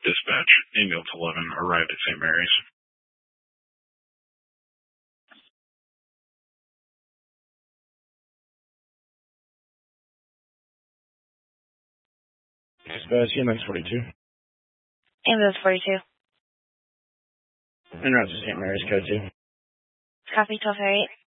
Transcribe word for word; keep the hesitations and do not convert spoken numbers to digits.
Dispatch, ambulance eleven arrived at Saint Mary's. Dispatch, E M X forty-two. Ambulance forty-two. En route to Saint Mary's, code two. Copy twelve thirty-eight.